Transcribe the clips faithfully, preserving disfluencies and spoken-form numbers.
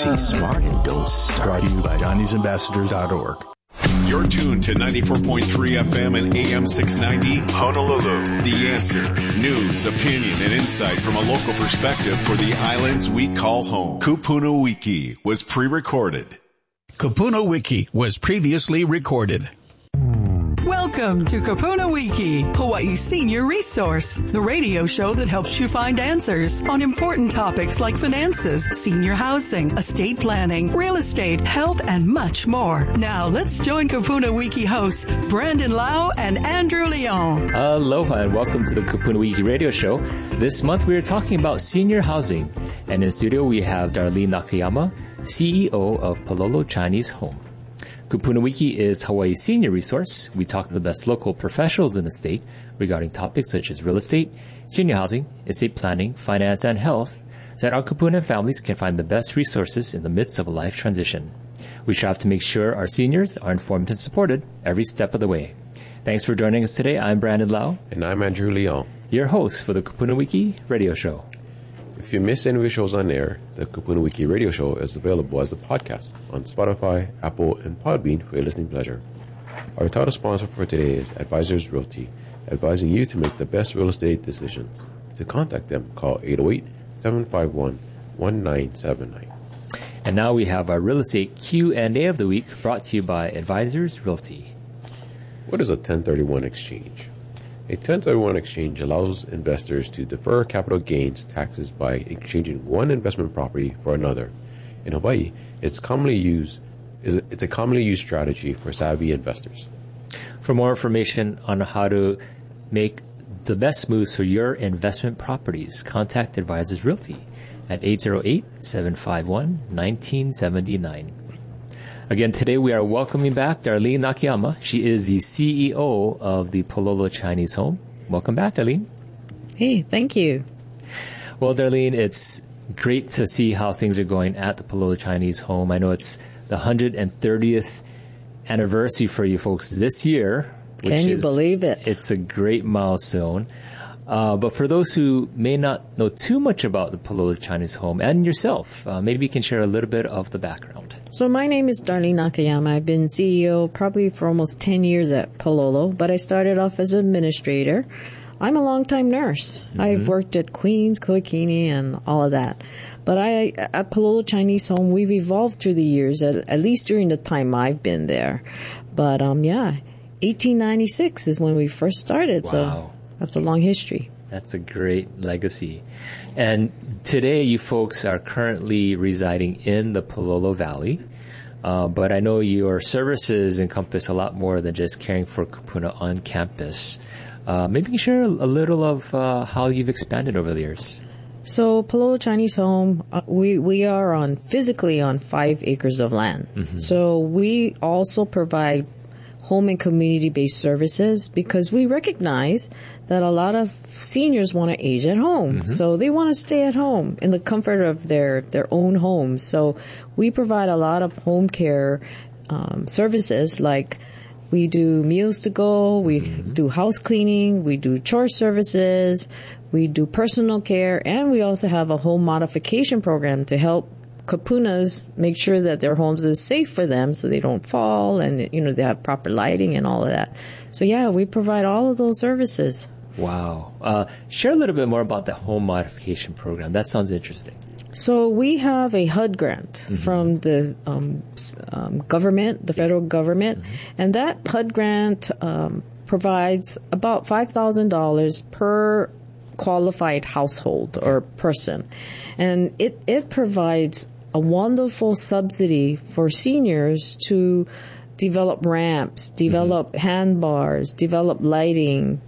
See smart and don't start. Brought to you by Johnny's Ambassadors dot org. You're tuned to ninety-four point three F M and A M six ninety Honolulu. The Answer. News, opinion, and insight from a local perspective for the islands we call home. Kupuna Wiki was pre-recorded. Kupuna Wiki was previously recorded. Welcome to Kupuna Wiki, Hawaii's senior resource, the radio show that helps you find answers on important topics like finances, senior housing, estate planning, real estate, health, and much more. Now, let's join Kupuna Wiki hosts Brandon Lau and Andrew Leon. Aloha and welcome to the Kupuna Wiki radio show. This month we are talking about senior housing, and in studio we have Darlene Nakayama, C E O of Palolo Chinese Home. Kupuna Wiki is Hawaii's senior resource. We talk to the best local professionals in the state regarding topics such as real estate, senior housing, estate planning, finance, and health, so that our Kupuna families can find the best resources in the midst of a life transition. We strive to make sure our seniors are informed and supported every step of the way. Thanks for joining us today. I'm Brandon Lau. And I'm Andrew Leon, your host for the Kupuna Wiki radio show. If you miss any of the shows on air, the Kupuna Wiki radio show is available as a podcast on Spotify, Apple, and Podbean for your listening pleasure. Our title sponsor for today is Advisors Realty, advising you to make the best real estate decisions. To contact them, call eight oh eight, seven five one, one nine seven nine. And now we have our real estate Q and A of the week, brought to you by Advisors Realty. What is a ten thirty-one exchange? A ten thirty-one exchange allows investors to defer capital gains taxes by exchanging one investment property for another. In Hawaii, it's commonly used it's a commonly used strategy for savvy investors. For more information on how to make the best moves for your investment properties, contact Advisors Realty at eight oh eight, seven five one, one nine seven nine. Again, today we are welcoming back Darlene Nakayama. She is the C E O of the Palolo Chinese Home. Welcome back, Darlene. Hey, thank you. Well, Darlene, it's great to see how things are going at the Palolo Chinese Home. I know it's the one hundred thirtieth anniversary for you folks this year. Which Can you is, believe it? It's a great milestone. Uh, but for those who may not know too much about the Palolo Chinese Home and yourself, uh, maybe you can share a little bit of the background. So my name is Darlene Nakayama. I've been C E O probably for almost ten years at Palolo, but I started off as an administrator. I'm a longtime nurse. Mm-hmm. I've worked at Queens, Koikini, and all of that. But I, at Palolo Chinese Home, we've evolved through the years, at, at least during the time I've been there. But, um, yeah, eighteen ninety-six is when we first started. Wow. So that's a long history. That's a great legacy. And today you folks are currently residing in the Palolo Valley. Uh, but I know your services encompass a lot more than just caring for Kupuna on campus. Uh, maybe you can share a little of uh, how you've expanded over the years. So Palolo Chinese Home, uh, we, we are on physically on five acres of land. Mm-hmm. So we also provide home and community-based services because we recognize that a lot of seniors want to age at home. Mm-hmm. So they want to stay at home in the comfort of their, their own homes. So we provide a lot of home care um, services like we do meals to go, we mm-hmm. do house cleaning, we do chore services, we do personal care, and we also have a home modification program to help Kupunas make sure that their homes is safe for them so they don't fall and, you know, they have proper lighting and all of that. So, yeah, we provide all of those services. Wow. Uh, share a little bit more about the home modification program. That sounds interesting. So we have a H U D grant mm-hmm. from the um, um, government, the federal government, mm-hmm. and that H U D grant um, provides about five thousand dollars per qualified household or person. And it, it provides a wonderful subsidy for seniors to develop ramps, develop mm-hmm. handbars, develop lighting,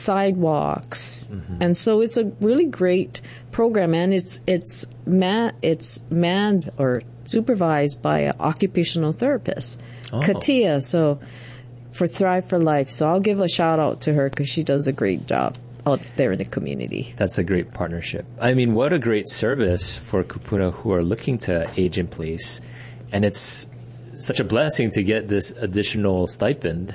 sidewalks. Mm-hmm. And so it's a really great program, and it's it's man, it's manned or supervised by an occupational therapist, oh. Katia, so for Thrive for Life. So I'll give a shout out to her because she does a great job out there in the community. That's a great partnership. I mean, what a great service for Kupuna who are looking to age in place. And it's such a blessing to get this additional stipend